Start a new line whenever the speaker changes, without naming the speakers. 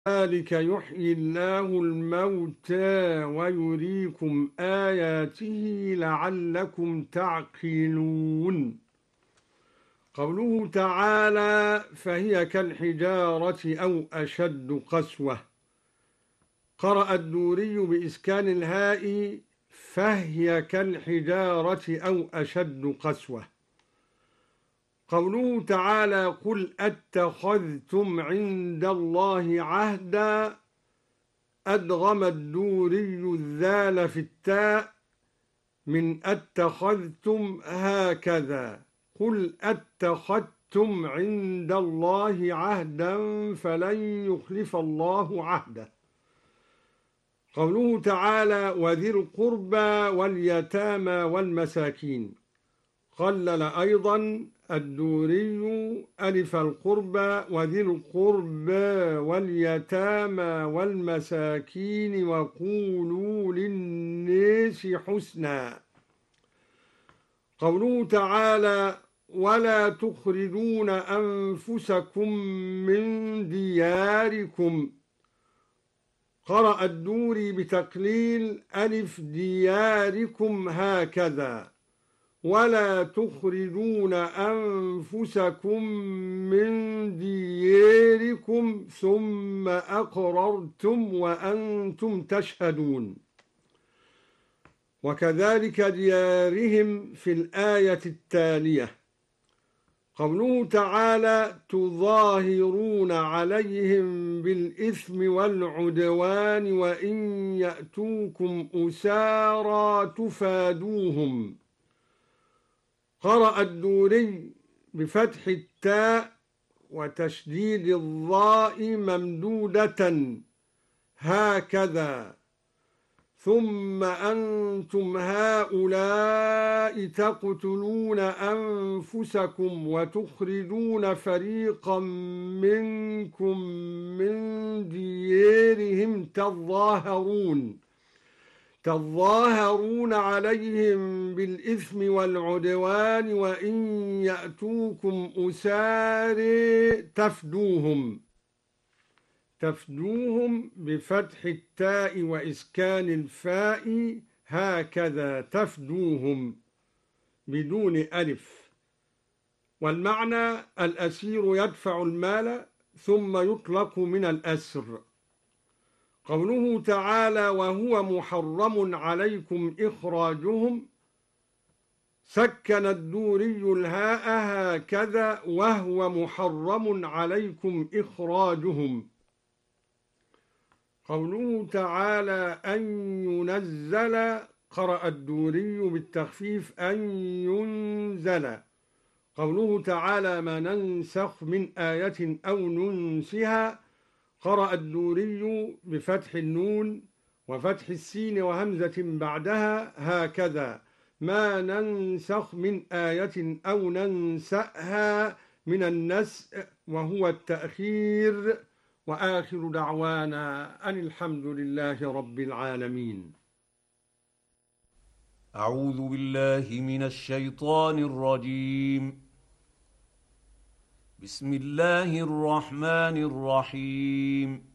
ذلك يحيي الله الموتى ويريكم آياته لعلكم تعقلون. قوله تعالى فهي كالحجارة أو أشد قسوة. قرأ الدوري بإسكان الهاء فهي كالحجارة أو أشد قسوة. قوله تعالى قل أتخذتم عند الله عهدا، أدغم الدوري الذال في التاء من أتخذتم هكذا. قل أتخذتم عند الله عهدا فلن يخلف الله عهده. قوله تعالى وذي القربى واليتامى والمساكين. قلل أيضا الدوري ألف القربى وذي القربى واليتامى والمساكين وقولوا للناس حسنا. قوله تعالى ولا تخرجون أنفسكم من دياركم. قرأ الدوري بتقليل ألف دياركم هكذا ولا تخرجون أنفسكم من دياركم ثم أقررتم وأنتم تشهدون. وكذلك ديارهم في الآية التالية. قوله تعالى تظاهرون عليهم بالإثم والعدوان وإن يأتوكم أسارى تفادوهم. قرأ الدوري بفتح التاء وتشديد الضاء ممدودة هكذا ثم أنتم هؤلاء تقتلون أنفسكم وتخرجون فريقا منكم من ديارهم تظاهرون عليهم بالإثم والعدوان وإن يأتوكم أسارى تفدوهم بفتح التاء وإسكان الفاء هكذا تفدوهم بدون ألف. والمعنى الأسير يدفع المال ثم يطلق من الأسر. قوله تعالى وهو محرم عليكم إخراجهم. سكن الدوري الهاء هكذا وهو محرم عليكم إخراجهم. قوله تعالى أن ينزل. قرأ الدوري بالتخفيف أن ينزل. قوله تعالى ما ننسخ من آية أو ننسها. قرأ الدوري بفتح النون وفتح السين وهمزة بعدها هكذا ما ننسخ من آية أو ننسأها من النسء وهو التأخير. وآخر دعوانا أن الحمد لله رب العالمين.
أعوذ بالله من الشيطان الرجيم. بسم الله الرحمن الرحيم.